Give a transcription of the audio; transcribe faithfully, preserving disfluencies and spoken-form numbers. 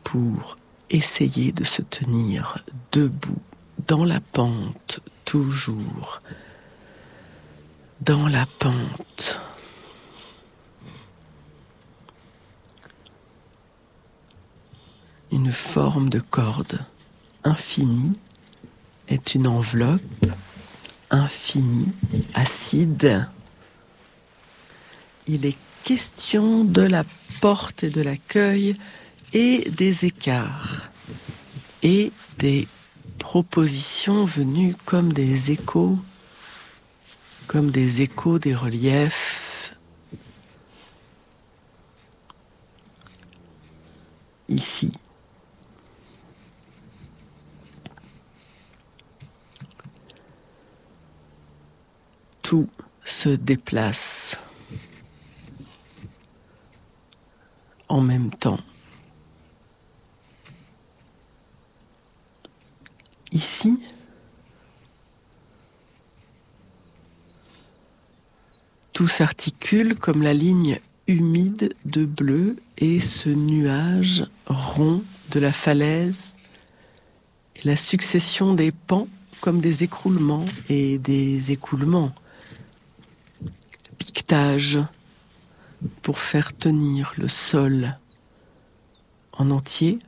pour essayer de se tenir debout, dans la pente, toujours, dans la pente. Une forme de corde infinie est une enveloppe infinie, acide. Il est question de la porte et de l'accueil et des écarts et des propositions venues comme des échos, comme des échos des reliefs. Ici. Tout se déplace en même temps. Ici, tout s'articule comme la ligne humide de bleu et ce nuage rond de la falaise et la succession des pans comme des écroulements et des écoulements. Piquetage pour faire tenir le sol en entier.